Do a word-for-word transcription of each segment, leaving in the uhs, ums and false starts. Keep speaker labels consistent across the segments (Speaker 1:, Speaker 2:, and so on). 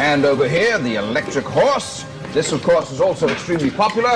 Speaker 1: And over here, the electric horse. This, of course, is also extremely popular.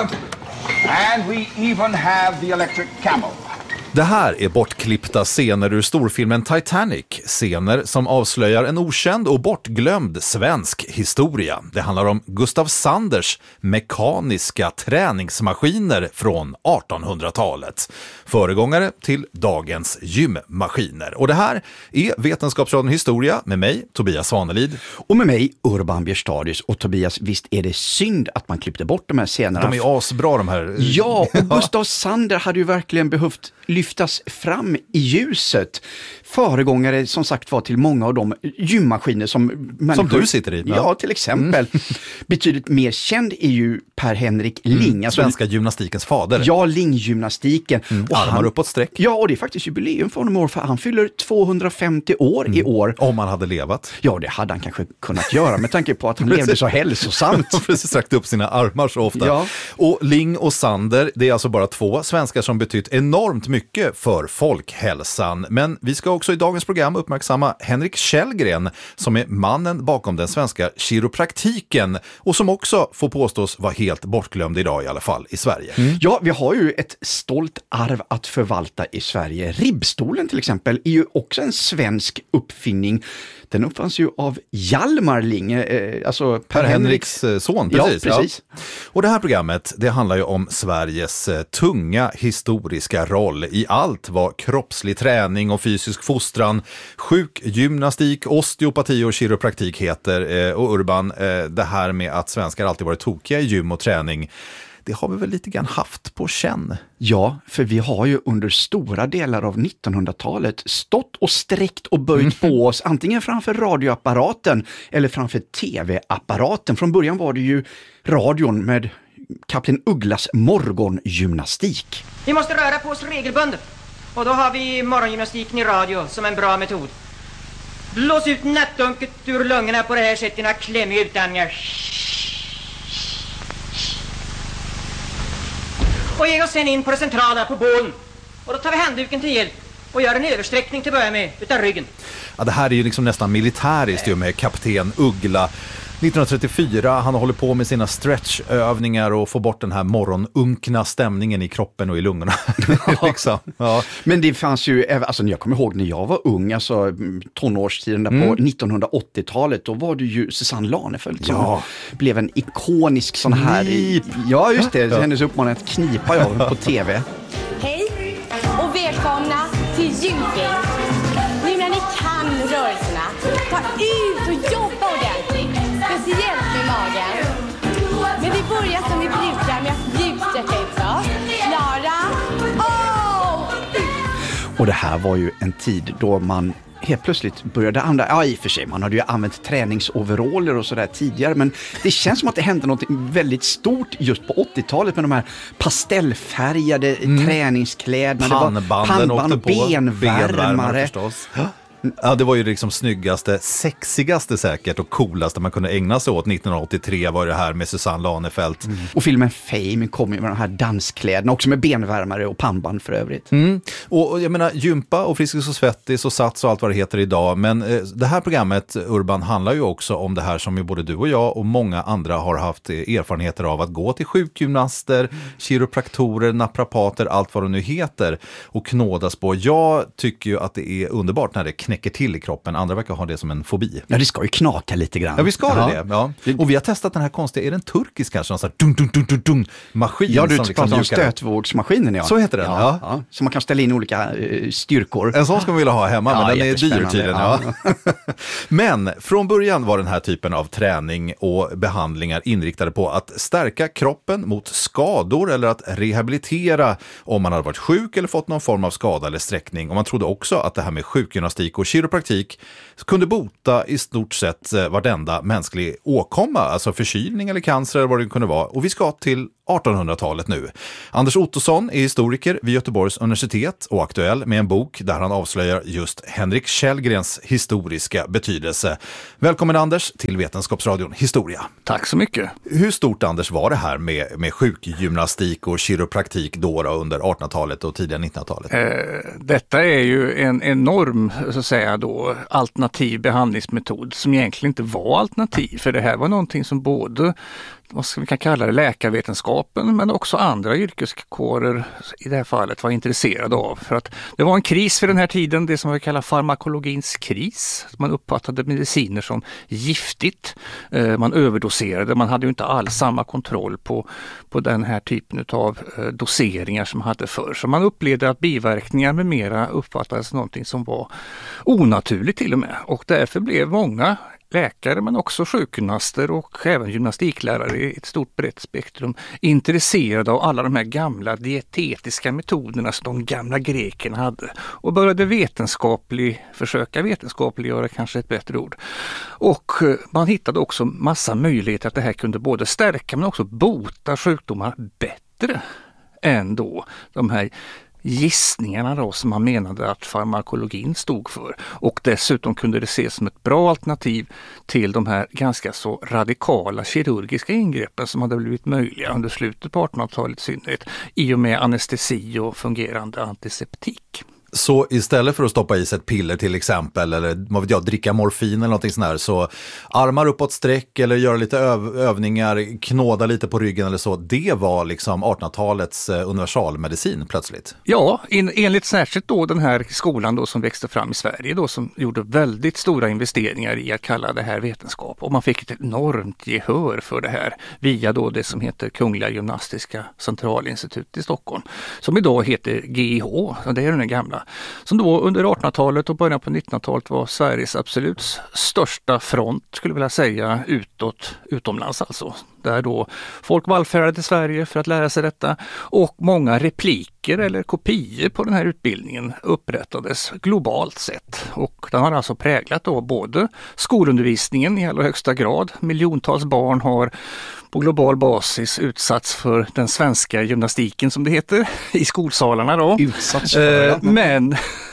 Speaker 1: And we even have the electric camel.
Speaker 2: Det här är bortklippta scener ur storfilmen Titanic. Scener som avslöjar en okänd och bortglömd svensk historia. Det handlar om Gustav Sanders mekaniska träningsmaskiner från artonhundratalet. Föregångare till dagens gymmaskiner. Och det här är Vetenskapsradion Historia med mig, Tobias Svanelid.
Speaker 3: Och med mig, Urban Bjerstadius. Och Tobias, visst är det synd att man klippte bort de här scenerna?
Speaker 2: De är asbra de här.
Speaker 3: Ja, och Gustav Sander hade ju verkligen behövt lyftas fram i ljuset. Föregångare som sagt var till många av de gymmaskiner som människor,
Speaker 2: som du sitter i.
Speaker 3: Ja, ja till exempel. Mm. Betydligt mer känd är ju Per-Henrik Ling.
Speaker 2: Mm,
Speaker 3: alltså,
Speaker 2: svenska gymnastikens fader.
Speaker 3: Ja, Ling-gymnastiken.
Speaker 2: Mm, och armar uppåt sträck.
Speaker 3: Ja, och det är faktiskt jubileum för honom år, för han fyller tvåhundrafemtio år mm. i år.
Speaker 2: Om han hade levat.
Speaker 3: Ja, det hade han kanske kunnat göra med tanke på att han levde så hälsosamt.
Speaker 2: Han precis sträckt upp sina armar så ofta.
Speaker 3: Ja.
Speaker 2: Och Ling och Sander, det är alltså bara två svenskar som betytt enormt mycket för folkhälsan. Men vi ska också i dagens program uppmärksamma Henrik Källgren som är mannen bakom den svenska kiropraktiken och som också får påstås vara helt bortglömd idag i alla fall i Sverige.
Speaker 3: Mm. Ja, vi har ju ett stolt arv att förvalta i Sverige. Ribbstolen till exempel är ju också en svensk uppfinning. Den uppfanns ju av Hjalmar Ling, eh, alltså Per
Speaker 2: Henriks son, precis.
Speaker 3: Ja, precis.
Speaker 2: Ja. Och det här programmet, det handlar ju om Sveriges eh, tunga historiska roll i allt vad kroppslig träning och fysisk fostran, sjukgymnastik, osteopati och kiropraktik heter. Eh, och Urban, eh, det här med att svenskar alltid varit tokiga i gym och träning, det har vi väl lite grann haft på känn.
Speaker 3: Ja, för vi har ju under stora delar av nittonhundratalet stått och sträckt och böjt på oss antingen framför radioapparaten eller framför tv-apparaten. Från början var det ju radion med Kapten Ugglas morgongymnastik.
Speaker 4: Vi måste röra på oss regelbundet och då har vi morgongymnastiken i radio som en bra metod. Blås ut nattdunket ur lungorna på det här sättet, dina klämmiga utandningar. Och ge oss sen in på det centrala på bålen. Och då tar vi handduken till hjälp och gör en översträckning till att börja med utav ryggen.
Speaker 2: Ja, det här är ju liksom nästan militäriskt ju med Kapten Uggla. nittonhundratrettiofyra, han håller på med sina stretchövningar och får bort den här morgonunkna stämningen i kroppen och i lungorna. liksom. Ja.
Speaker 3: Men det fanns ju, alltså jag kommer ihåg när jag var ung, alltså tonårstiden där mm. på nittonhundraåttiotalet, då var det ju Susanne Lanefeld som
Speaker 2: ja.
Speaker 3: blev en ikonisk sån här...
Speaker 2: Knip.
Speaker 3: Ja, just det. Ja. Hennes uppmaning att knipa jag på tv.
Speaker 5: Hej och välkomna till Gymking. Nu när ni kan rörelserna, ta ut och jobba ordentligt. Speciellt med magen. Men vi börjar som vi brukar med att bjudsträcka ut oss. Klara. Oh!
Speaker 3: Och det här var ju en tid då man helt plötsligt började andra, ja i och för sig, man hade ju använt träningsoveraller och sådär tidigare, men det känns som att det hände något väldigt stort just på åttiotalet med de här pastellfärgade mm. träningskläderna.
Speaker 2: Pannbanden
Speaker 3: pannband och benvärmare.
Speaker 2: benvärmare förstås. Ja, det var ju liksom snyggaste, sexigaste säkert och coolaste man kunde ägna sig åt. nittonhundraåttiotre var det här med Susanne Lanefelt. Mm.
Speaker 3: Och filmen Fame kom ju med de här danskläderna, också med benvärmare och pannband för övrigt.
Speaker 2: Mm. Och jag menar, gympa och Friskis och Svettis och Sats och allt vad det heter idag. Men eh, det här programmet, Urban, handlar ju också om det här som ju både du och jag och många andra har haft erfarenheter av, att gå till sjukgymnaster, mm. kiropraktorer, naprapater, allt vad det nu heter och knådas på. Jag tycker ju att det är underbart när det knäcker till i kroppen. Andra verkar ha det som en fobi.
Speaker 3: Ja, det ska ju knaka lite grann.
Speaker 2: Ja, vi ska ja. det. Ja. Och vi har testat den här konstiga, är den turkisk kanske? Någon sån här dun, dun, dun, dun, dun, maskin.
Speaker 3: Ja, du
Speaker 2: som
Speaker 3: pratar
Speaker 2: liksom
Speaker 3: om stötvågsmaskinen. Ja.
Speaker 2: Så heter den, ja.
Speaker 3: ja. ja. Så man kan ställa in olika uh, styrkor.
Speaker 2: En sån ska vi vilja ha hemma, ja, men den är dyr tydligen. Ja.
Speaker 3: Ja.
Speaker 2: Men från början var den här typen av träning och behandlingar inriktade på att stärka kroppen mot skador eller att rehabilitera om man hade varit sjuk eller fått någon form av skada eller sträckning. Och man trodde också att det här med sjukgymnastik och kiropraktik kunde bota i stort sett vartenda mänsklig åkomma, alltså förkylning eller cancer eller vad det kunde vara. Och vi ska till artonhundratalet nu. Anders Ottosson är historiker vid Göteborgs universitet och aktuell med en bok där han avslöjar just Henrik Källgrens historiska betydelse. Välkommen Anders till Vetenskapsradion Historia.
Speaker 6: Tack så mycket.
Speaker 2: Hur stort, Anders, var det här med, med sjukgymnastik och kiropraktik då, då under artonhundratalet och tidiga nittonhundratalet?
Speaker 6: Eh, detta är ju en enorm så att säga, då, alternativ behandlingsmetod som egentligen inte var alternativ. För det här var någonting som både, vad ska vi kan kalla det, läkarvetenskapen men också andra yrkeskårer i det här fallet var intresserade av. För att det var en kris för den här tiden, det som vi kallar farmakologins kris. Man uppfattade mediciner som giftigt, man överdoserade, man hade ju inte alls samma kontroll på, på den här typen av doseringar som man hade förr. Så man upplevde att biverkningar med mera uppfattades någonting som var onaturligt till och med. Och därför blev många läkare men också sjukgymnaster och även gymnastiklärare i ett stort brett spektrum intresserade av alla de här gamla dietetiska metoderna som de gamla grekerna hade och började vetenskaplig, försöka vetenskapliggöra kanske ett bättre ord. Och man hittade också massa möjligheter att det här kunde både stärka men också bota sjukdomar bättre än då de här gissningarna då som man menade att farmakologin stod för. Och dessutom kunde det ses som ett bra alternativ till de här ganska så radikala kirurgiska ingreppen som hade blivit möjliga under slutet på artonhundratalet i synnerhet i och med anestesi och fungerande antiseptik.
Speaker 2: Så istället för att stoppa i sig ett piller till exempel eller vad vet jag, dricka morfin eller någonting sånt här, så armar uppåt sträck eller göra lite öv- övningar, knåda lite på ryggen eller så, det var liksom artonhundratalets universalmedicin plötsligt.
Speaker 6: Ja, en, enligt särskilt då den här skolan då som växte fram i Sverige då som gjorde väldigt stora investeringar i att kalla det här vetenskap och man fick ett enormt gehör för det här via då det som heter Kungliga Gymnastiska Centralinstitutet i Stockholm som idag heter G I H, och det är den gamla. Som då under artonhundratalet och början på nittonhundratalet var Sveriges absolut största front skulle jag vilja säga utåt, utomlands alltså. Där då folk vallfärdade till Sverige för att lära sig detta och många repliker eller kopior på den här utbildningen upprättades globalt sett. Och den har alltså präglat då både skolundervisningen i allra högsta grad. Miljontals barn har på global basis utsatts för den svenska gymnastiken som det heter i skolsalarna då.
Speaker 3: Utsatts för,
Speaker 6: eh, men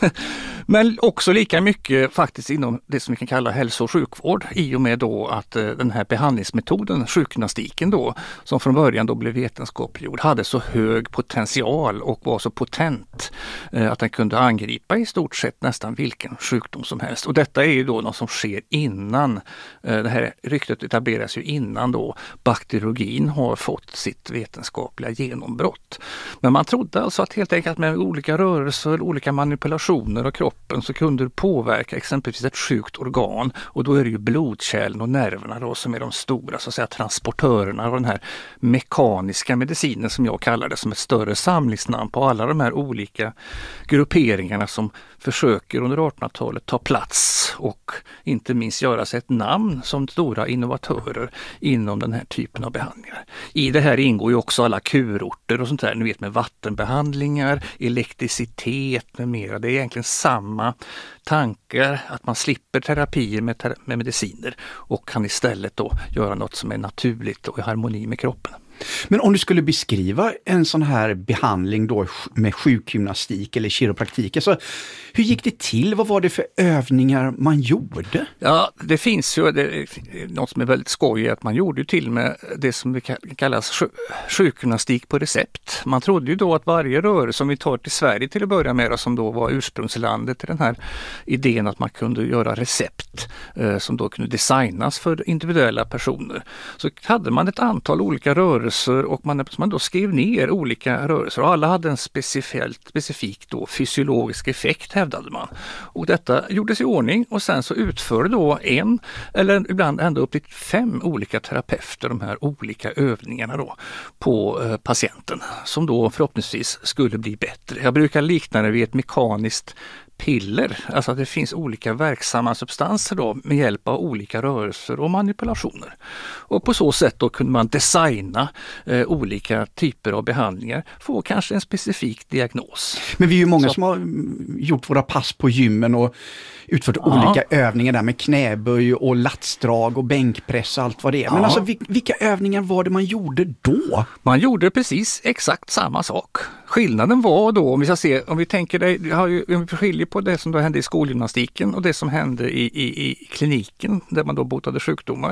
Speaker 6: Men också lika mycket faktiskt inom det som vi kan kalla hälso- och sjukvård i och med då att eh, den här behandlingsmetoden, sjukgymnastiken då, som från början då blev vetenskapliggjord, hade så hög potential och var så potent eh, att den kunde angripa i stort sett nästan vilken sjukdom som helst. Och detta är ju då något som sker innan, eh, det här ryktet etableras ju innan då bakteriologin har fått sitt vetenskapliga genombrott. Men man trodde alltså att helt enkelt med olika rörelser, olika manipulationer av kroppen så kunde det påverka exempelvis ett sjukt organ och då är det ju blodkärlen och nerverna då som är de stora så att säga transportörerna av den här mekaniska medicinen som jag kallar det, som ett större samlingsnamn på alla de här olika grupperingarna som försöker under artonhundratalet ta plats och inte minst göra sig ett namn som stora innovatörer inom den här typen av behandlingar. I det här ingår ju också alla kurorter och sånt där, ni vet med vattenbehandlingar, elektricitet med mera. Det är egentligen samma tankar att man slipper terapier med, ter- med mediciner och kan istället då göra något som är naturligt och i harmoni med kroppen.
Speaker 3: Men om du skulle beskriva en sån här behandling då med sjukgymnastik eller kiropraktik, alltså, hur gick det till? Vad var det för övningar man gjorde?
Speaker 6: Ja, det finns ju det, något som är väldigt skoj att man gjorde ju till med det som kallas sjukgymnastik på recept. Man trodde ju då att varje rörelse som vi tar till Sverige till att börja med, som då var ursprungslandet till den här idén att man kunde göra recept eh, som då kunde designas för individuella personer. Så hade man ett antal olika rörelser och man, man då skrev ner olika rörelser och alla hade en specifik, specifik då fysiologisk effekt hävdade man. Och detta gjordes i ordning och sen så utförde då en eller ibland ända upp till fem olika terapeuter de här olika övningarna då på eh, patienten som då förhoppningsvis skulle bli bättre. Jag brukar likna det vid ett mekaniskt piller, alltså att det finns olika verksamma substanser då med hjälp av olika rörelser och manipulationer. Och på så sätt då kunde man designa eh, olika typer av behandlingar, få kanske en specifik diagnos.
Speaker 3: Men vi är ju många
Speaker 6: så.
Speaker 3: som har gjort våra pass på gymmen och utfört ja. olika övningar där med knäböj och latsdrag och bänkpress och allt vad det är. Men
Speaker 6: ja.
Speaker 3: alltså vilka övningar var det man gjorde då?
Speaker 6: Man gjorde precis exakt samma sak. Skillnaden var då, om vi ska se, om vi tänker dig, vi har ju, om vi skiljer på det som då hände i skolgymnastiken och det som hände i, i, i kliniken där man då botade sjukdomar.